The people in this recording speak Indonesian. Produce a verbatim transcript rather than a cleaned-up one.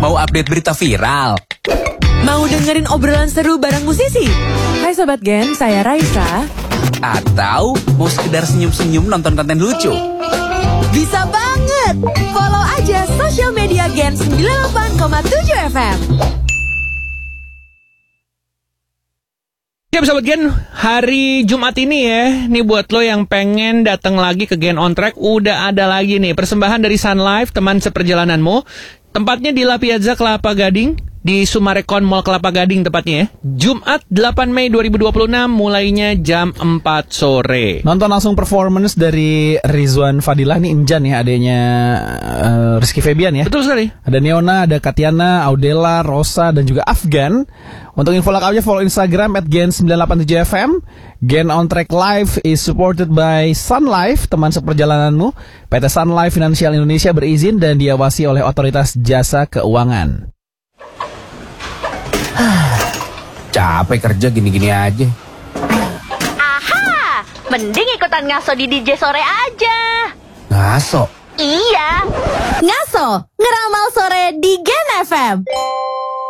Mau update berita viral? Mau dengerin obrolan seru bareng musisi? Hai Sobat Gen, saya Raisa. Atau mau sekedar senyum-senyum nonton konten lucu? Bisa banget! Follow aja sosial media Gen sembilan puluh delapan koma tujuh F M. Ya Sobat Gen, hari Jumat ini ya, nih buat lo yang pengen datang lagi ke Gen On Track, udah ada lagi nih persembahan dari Sun Life, teman seperjalananmu. Tempatnya di La Piazza Kelapa Gading, di Sumarekon Mall Kelapa Gading tepatnya ya. Jumat delapan Mei dua ribu dua puluh enam, mulainya jam empat sore. Nonton langsung performance dari Rizwan Fadilah, nih Injan ya, adanya uh, Rizky Febian ya. Betul sekali. Ada Neona, ada Katiana, Audela, Rosa, dan juga Afgan. Untuk info lengkapnya follow Instagram at gen sembilan delapan tujuh F M. Gen On Track Live is supported by Sun Life, teman seperjalananmu. P T Sun Life Financial Indonesia berizin dan diawasi oleh Otoritas Jasa Keuangan. Capek kerja gini-gini aja. Aha, mending ikutan ngaso di D J sore aja. Ngaso? Iya. Ngaso, ngeramal sore di Gen F M.